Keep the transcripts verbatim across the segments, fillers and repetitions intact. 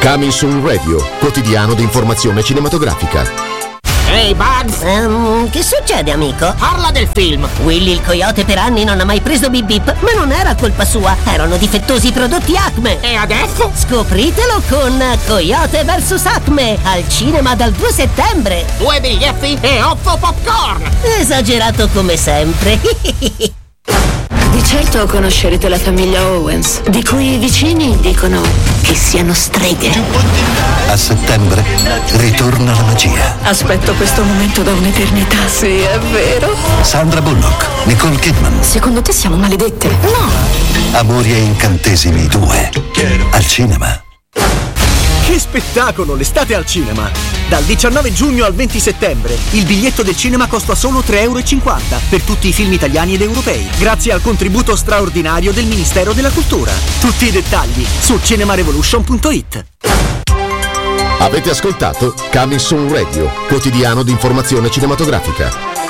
Coming Soon Radio, quotidiano di informazione cinematografica. Ehi, hey Bugs! Um, che succede, amico? Parla del film! Willy il coyote per anni non ha mai preso Bip Bip, ma non era colpa sua, erano difettosi i prodotti Acme. E adesso? Scopritelo con Coyote versus Acme, al cinema dal due settembre. Due biglietti e otto popcorn! Esagerato come sempre. Di certo conoscerete la famiglia Owens, di cui i vicini dicono che siano streghe. A settembre ritorna la magia. Aspetto questo momento da un'eternità. Sì, è vero. Sandra Bullock, Nicole Kidman. Secondo te siamo maledette? No. Amori e incantesimi due. Al cinema. Che spettacolo, l'estate al cinema! Dal diciannove giugno al venti settembre il biglietto del cinema costa solo tre euro e cinquanta per tutti i film italiani ed europei, grazie al contributo straordinario del Ministero della Cultura. Tutti i dettagli su cinemarevolution punto it. Avete ascoltato Coming Soon Radio, quotidiano di informazione cinematografica.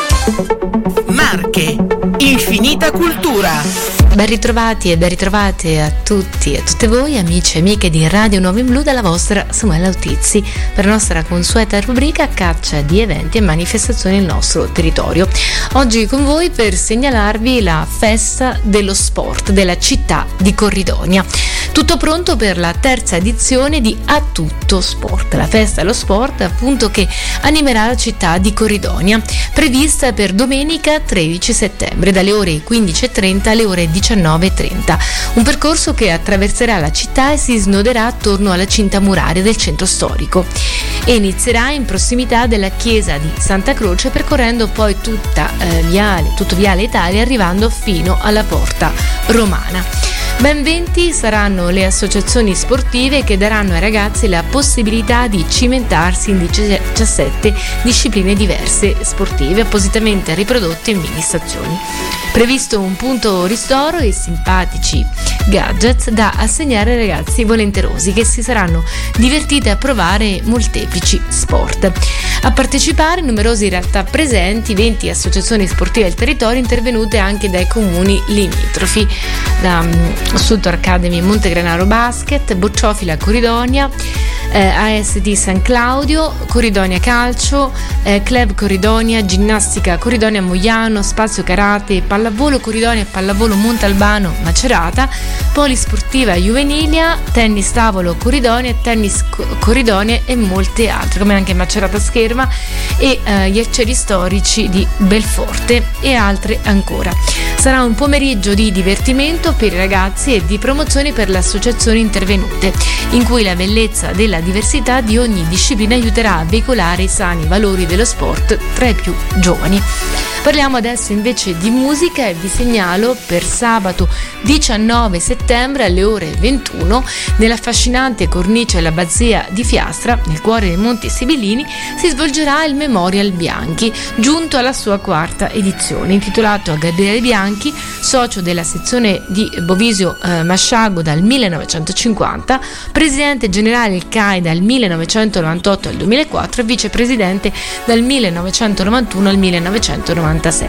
Marche, infinita cultura. Ben ritrovati e ben ritrovate a tutti e a tutte voi, amici e amiche di Radio Nuovo in Blu, dalla vostra Samuela Autizzi per la nostra consueta rubrica Caccia di eventi e manifestazioni nel nostro territorio. Oggi con voi per segnalarvi la festa dello sport della città di Corridonia. Tutto pronto per la terza edizione di A Tutto Sport, la festa dello sport appunto che animerà la città di Corridonia, prevista per domenica tredici settembre dalle ore quindici e trenta alle ore diciannove e trenta. Un percorso che attraverserà la città e si snoderà attorno alla cinta muraria del centro storico e inizierà in prossimità della chiesa di Santa Croce, percorrendo poi tutta eh, viale, tutto viale Italia, arrivando fino alla porta romana. Ben venti saranno le associazioni sportive che daranno ai ragazzi la possibilità di cimentarsi in diciassette discipline diverse sportive appositamente riprodotte in mini stazioni. Previsto un punto ristoro e simpatici gadget da assegnare ai ragazzi volenterosi che si saranno divertiti a provare molteplici sport. A partecipare numerose realtà presenti, venti associazioni sportive del territorio intervenute anche dai comuni limitrofi, da Sudtor Academy Montegranaro Basket, Bocciofila Corridonia, eh, A S D San Claudio, Corridonia Calcio, eh, Club Corridonia, Ginnastica Corridonia Mogliano, Spazio Karate, Pallavolo Corridonia, Pallavolo Montalbano Macerata, Polisportiva Juvenilia, Tennis Tavolo Corridonia, Tennis Corridonia e molte altre, come anche Macerata Scherma e eh, gli arcieri storici di Belforte e altre ancora. Sarà un pomeriggio di divertimento per i ragazzi e di promozioni per le associazioni intervenute, in cui la bellezza della diversità di ogni disciplina aiuterà a veicolare i sani valori dello sport tra i più giovani. Parliamo adesso invece di musica e vi segnalo per sabato diciannove settembre alle ore ventuno nell'affascinante cornice dell'abbazia di Fiastra, nel cuore dei Monti Sibillini, si svolgerà il Memorial Bianchi, giunto alla sua quarta edizione, intitolato a Gabriele Bianchi, socio della sezione di Bovisio eh, Masciago dal millenovecentocinquanta, presidente generale del C A I dal millenovecentonovantotto al duemilaquattro e vicepresidente dal millenovecentonovantuno al millenovecentonovantasette.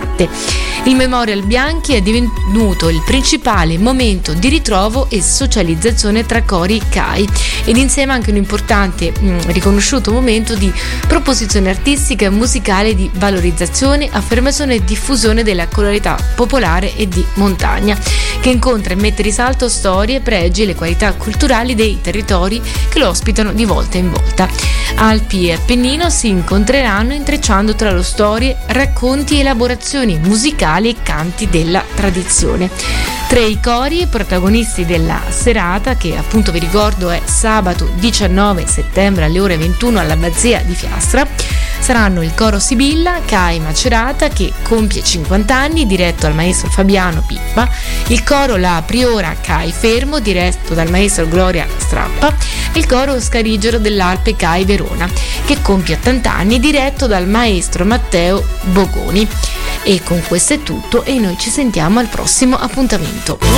Il Memorial Bianchi è divenuto il principale momento di ritrovo e socializzazione tra cori C A I ed insieme anche un importante mh, riconosciuto momento di proposizione artistica e musicale, di valorizzazione, affermazione e diffusione della colorità popolare e di montagna, che incontra e mette in risalto storie, pregi e le qualità culturali dei territori che lo ospitano di volta in volta. Alpi e Appennino si incontreranno intrecciando tra loro storie, racconti, elaborazioni musicali e canti della tradizione. Tre i cori protagonisti della serata, che appunto vi ricordo è sabato diciannove settembre alle ore ventuno all'abbazia di Fiastra, saranno il coro Sibilla, C A I Macerata, che compie cinquanta anni, diretto dal maestro Fabiano Pippa, il coro La Priora C A I Fermo, diretto dal maestro Gloria Strappa, e il coro Scarigero dell'Alpe C A I Verona, che compie ottanta anni, diretto dal maestro Matteo Bogoni. E con questo è tutto e noi ci sentiamo al prossimo appuntamento.